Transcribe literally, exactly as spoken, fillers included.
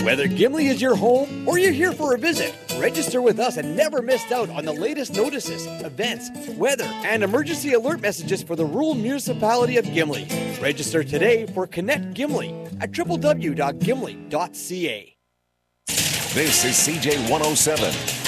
Whether Gimli is your home or you're here for a visit, register with us and never miss out on the latest notices, events, weather, and emergency alert messages for the rural municipality of Gimli. Register today for Connect Gimli at w w w dot gimli dot c a. This is C J one oh seven,